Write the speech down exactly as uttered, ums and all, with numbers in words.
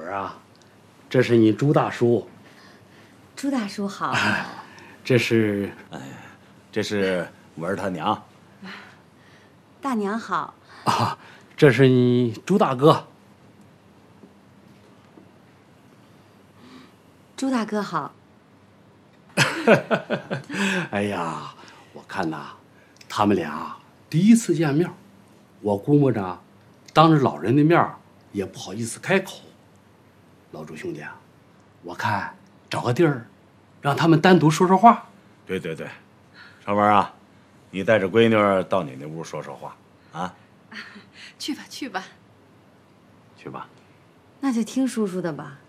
文啊，这是你朱大叔。 朱大叔好。 哎、这是， 哎，这是文儿他娘。 大娘好。 啊，这是你朱大哥。 朱大哥好。 哎呀，我看呐，他们俩第一次见面，我估摸着，当着老人的面也不好意思开口。老朱兄弟啊，我看找个地儿，让他们单独说说话。 对对对，尚文啊，你带着闺女到你那屋说说话啊。 去吧去吧。 去吧。 那就听叔叔的吧。